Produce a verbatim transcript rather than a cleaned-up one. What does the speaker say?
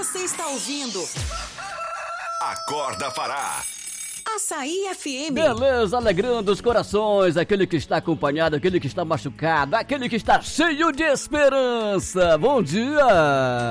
Você está ouvindo Acorda Pará. Açaí F M. Beleza, alegrando os corações, aquele que está acompanhado, aquele que está machucado, aquele que está cheio de esperança. Bom dia!